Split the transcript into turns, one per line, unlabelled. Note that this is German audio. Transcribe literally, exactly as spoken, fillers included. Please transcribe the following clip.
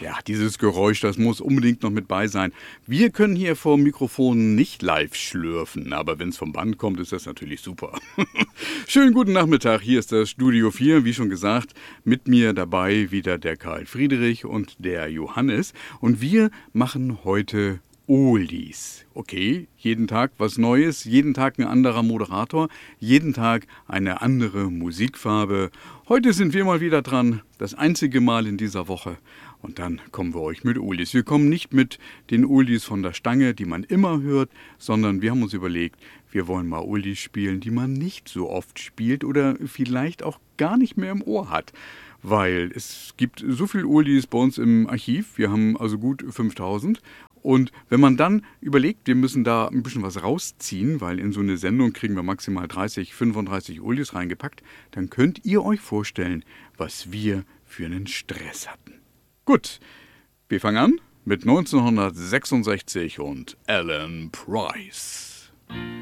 Ja, dieses Geräusch, das muss unbedingt noch mit bei sein. Wir können hier vor dem Mikrofon nicht live schlürfen, aber wenn es vom Band kommt, ist das natürlich super. Schönen guten Nachmittag, hier ist das Studio vier, wie schon gesagt, mit mir dabei wieder der Karl Friedrich und der Johannes. Und wir machen heute Oldies. Okay, jeden Tag was Neues, jeden Tag ein anderer Moderator, jeden Tag eine andere Musikfarbe. Heute sind wir mal wieder dran, das einzige Mal in dieser Woche. Und dann kommen wir euch mit Oldies. Wir kommen nicht mit den Oldies von der Stange, die man immer hört, sondern wir haben uns überlegt, wir wollen mal Oldies spielen, die man nicht so oft spielt oder vielleicht auch gar nicht mehr im Ohr hat. Weil es gibt so viel Oldies bei uns im Archiv, wir haben also gut fünftausend. Und wenn man dann überlegt, wir müssen da ein bisschen was rausziehen, weil in so eine Sendung kriegen wir maximal dreißig, fünfunddreißig Oldies reingepackt, dann könnt ihr euch vorstellen, was wir für einen Stress hatten. Gut, wir fangen an mit neunzehnhundertsechsundsechzig und Alan Price.